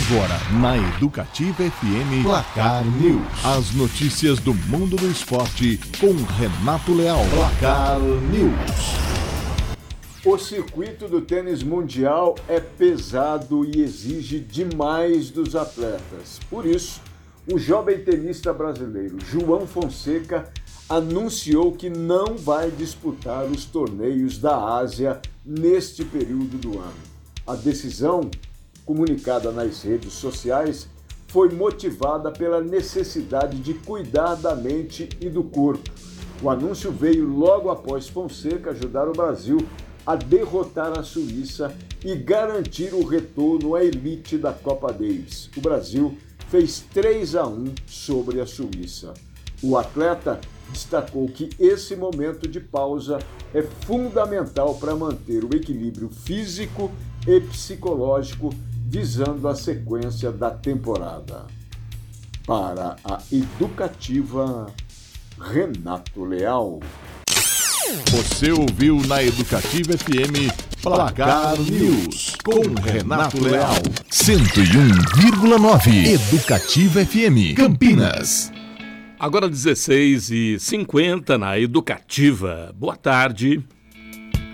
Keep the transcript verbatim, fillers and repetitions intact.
Agora, na Educativa F M, Placar News. As notícias do mundo do esporte com Renato Leal. Placar News. O circuito do tênis mundial é pesado e exige demais dos atletas. Por isso, o jovem tenista brasileiro João Fonseca anunciou que não vai disputar os torneios da Ásia neste período do ano. A decisão, comunicada nas redes sociais, foi motivada pela necessidade de cuidar da mente e do corpo. O anúncio veio logo após Fonseca ajudar o Brasil a derrotar a Suíça e garantir o retorno à elite da Copa Davis. O Brasil fez três a um sobre a Suíça. O atleta destacou que esse momento de pausa é fundamental para manter o equilíbrio físico e psicológico, visando a sequência da temporada. Para a Educativa, Renato Leal. Você ouviu na Educativa F M Placar News com Renato Leal. cento e um vírgula nove Educativa F M Campinas. Agora dezesseis e cinquenta na Educativa. Boa tarde.